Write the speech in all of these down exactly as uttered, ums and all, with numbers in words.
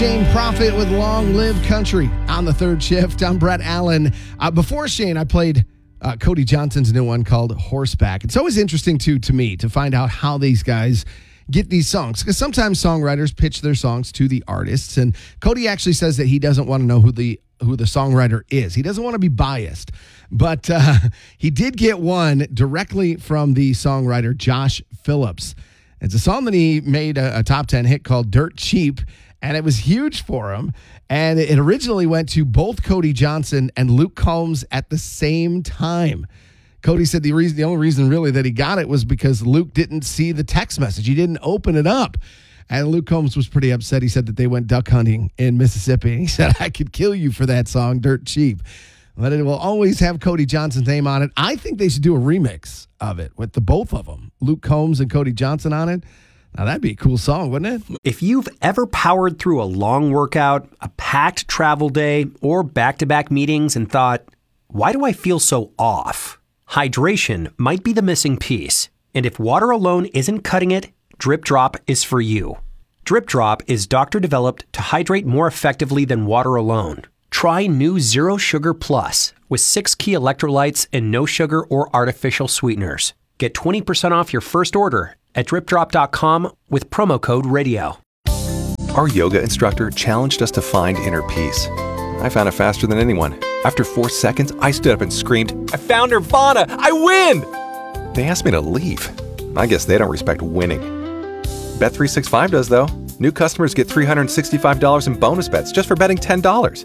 Shane Prophet with Long Live Country on the third shift. I'm Brett Allen. Uh, before Shane, I played uh, Cody Johnson's new one called Horseback. It's always interesting, too, to me to find out how these guys get these songs, because sometimes songwriters pitch their songs to the artists, and Cody actually says that he doesn't want to know who the who the songwriter is. He doesn't want to be biased, but uh, he did get one directly from the songwriter Josh Phillips. It's a song that he made a, a top ten hit called Dirt Cheap, and it was huge for him. And it originally went to both Cody Johnson and Luke Combs at the same time. Cody said the reason, the only reason really that he got it was because Luke didn't see the text message. He didn't open it up. And Luke Combs was pretty upset. He said that they went duck hunting in Mississippi. He said, I could kill you for that song, Dirt Cheap. But it will always have Cody Johnson's name on it. I think they should do a remix of it with the both of them, Luke Combs and Cody Johnson on it. Now, that'd be a cool song, wouldn't it? If you've ever powered through a long workout, a packed travel day, or back-to-back meetings and thought, why do I feel so off? Hydration might be the missing piece. And if water alone isn't cutting it, Drip Drop is for you. Drip Drop is doctor-developed to hydrate more effectively than water alone. Try new Zero Sugar Plus with six key electrolytes and no sugar or artificial sweeteners. Get twenty percent off your first order at drip drop dot com with promo code radio. Our yoga instructor challenged us to find inner peace. I found it faster than anyone. After four seconds, I stood up and screamed, I found Nirvana! I win! They asked me to leave. I guess they don't respect winning. Bet three sixty-five does, though. New customers get three hundred sixty-five dollars in bonus bets just for betting ten dollars.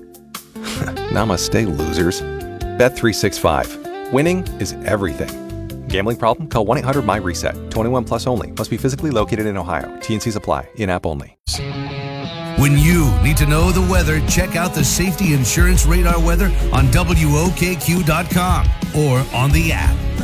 Namaste, losers. Bet three sixty-five. Winning is everything. Gambling problem? Call one eight hundred M Y reset. twenty-one plus only. Must be physically located in Ohio. T N Cs apply. In-app only. When you need to know the weather, check out the Safety Insurance Radar weather on W O K Q dot com or on the app.